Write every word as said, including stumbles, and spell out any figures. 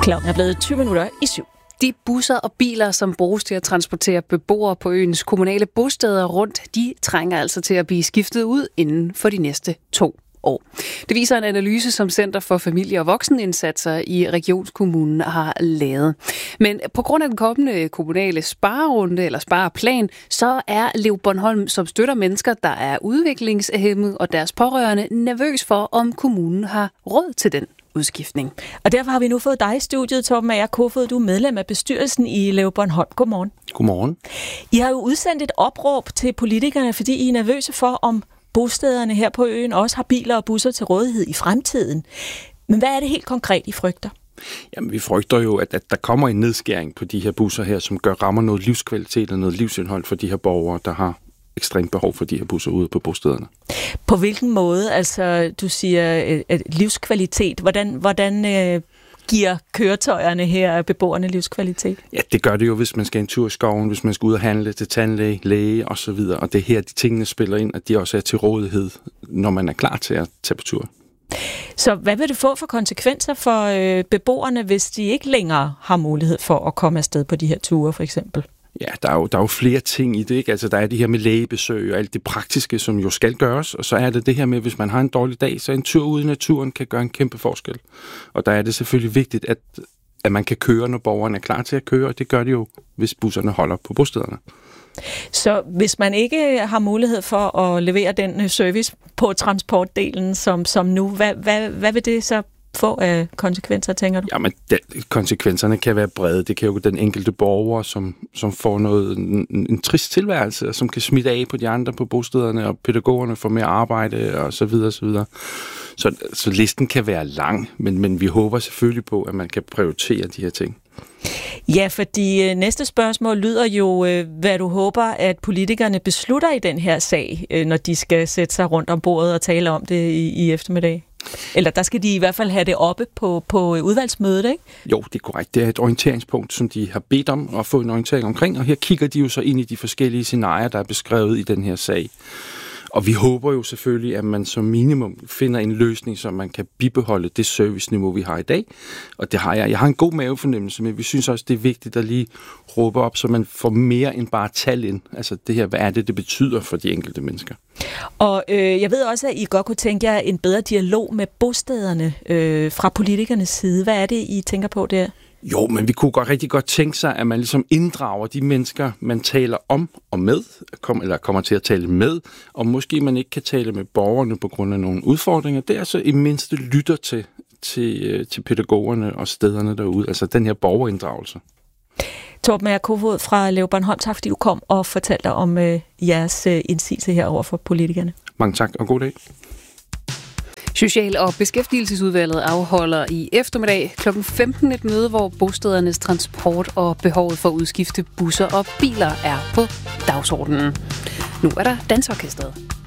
Klokken er blevet tyve minutter i syv. De busser og biler, som bruges til at transportere beboere på øens kommunale bosteder rundt, de trænger altså til at blive skiftet ud inden for de næste to år. Det viser en analyse, som Center for Familie- og Voksenindsatser i Regionskommunen har lavet. Men på grund af den kommende kommunale sparerunde eller spareplan, så er Lev Bornholm, som støtter mennesker, der er udviklingshæmmet og deres pårørende, nervøs for, om kommunen har råd til den udskiftning. Og derfor har vi nu fået dig i studiet, Torben Ager Kofod. Du er medlem af bestyrelsen i Lev Bornholm. Godmorgen. Godmorgen. I har jo udsendt et opråb til politikerne, fordi I er nervøse for, om bostederne her på øen også har biler og busser til rådighed i fremtiden. Men hvad er det helt konkret, I frygter? Jamen, vi frygter jo, at, at der kommer en nedskæring på de her busser her, som gør rammer noget livskvalitet og noget livsindhold for de her borgere, der har ekstremt behov for de her busser ude på bostederne. På hvilken måde? Altså, du siger at livskvalitet. Hvordan, hvordan øh, giver køretøjerne her beboerne livskvalitet? Ja, det gør det jo, hvis man skal en tur i skoven, hvis man skal ud og handle til tandlæge, læge osv. Og det er her, de tingene spiller ind, at de også er til rådighed, når man er klar til at tage på tur. Så hvad vil det få for konsekvenser for øh, beboerne, hvis de ikke længere har mulighed for at komme afsted på de her ture, for eksempel? Ja, der er, jo, der er jo flere ting i det, ikke? Altså, der er det her med lægebesøg og alt det praktiske, som jo skal gøres, og så er det det her med, hvis man har en dårlig dag, så en tur ude i naturen kan gøre en kæmpe forskel. Og der er det selvfølgelig vigtigt, at, at man kan køre, når borgerne er klar til at køre, og det gør de jo, hvis busserne holder på bostederne. Så hvis man ikke har mulighed for at levere den service på transportdelen som, som nu, hvad, hvad, hvad vil det så få af konsekvenser, tænker du? Jamen, de, konsekvenserne kan være brede. Det kan jo den enkelte borger, som, som får noget, en, en trist tilværelse, og som kan smitte af på de andre på bostederne, og pædagogerne får mere arbejde, og så videre, så videre. Så, så listen kan være lang, men, men vi håber selvfølgelig på, at man kan prioritere de her ting. Ja, fordi næste spørgsmål lyder jo, hvad du håber, at politikerne beslutter i den her sag, når de skal sætte sig rundt om bordet og tale om det i, i eftermiddag. Eller der skal de i hvert fald have det oppe på, på udvalgsmødet, ikke? Jo, det er korrekt. Det er et orienteringspunkt, som de har bedt om at få en orientering omkring, og her kigger de jo så ind i de forskellige scenarier, der er beskrevet i den her sag. Og vi håber jo selvfølgelig, at man som minimum finder en løsning, så man kan bibeholde det serviceniveau, vi har i dag. Og det har jeg. Jeg har en god mavefornemmelse, men vi synes også, det er vigtigt at lige råbe op, så man får mere end bare tal ind. Altså det her, hvad er det, det betyder for de enkelte mennesker? Og øh, jeg ved også, at I godt kunne tænke jer en bedre dialog med bostederne øh, fra politikernes side. Hvad er det, I tænker på der? Jo, men vi kunne godt rigtig godt tænke sig, at man ligesom inddrager de mennesker, man taler om og med, kom, eller kommer til at tale med, og måske man ikke kan tale med borgerne på grund af nogle udfordringer. Det er så i mindste lytter til, til, til pædagogerne og stederne derude, altså den her borgerinddragelse. Torben Ager Kofod fra Lev Bornholm, tak fordi du kom og fortalte om øh, jeres øh, indsigelse her over for politikerne. Mange tak og god dag. Social- og Beskæftigelsesudvalget afholder i eftermiddag klokken femten et møde, hvor bostedernes transport og behovet for at udskifte busser og biler er på dagsordenen. Nu er der Dansorkestret.